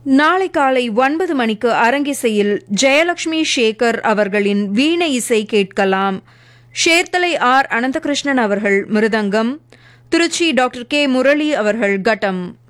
நாளை காலை 9 மணிக்கு அரங்கிசையில் ஜெயலட்சுமி சேகர் அவர்களின் வீணை இசை கேட்கலாம். ஷேர்த்தலை ஆர். அனந்தகிருஷ்ணன் அவர்கள் மிருதங்கம், திருச்சி டாக்டர் கே. முரளி அவர்கள் கட்டம்.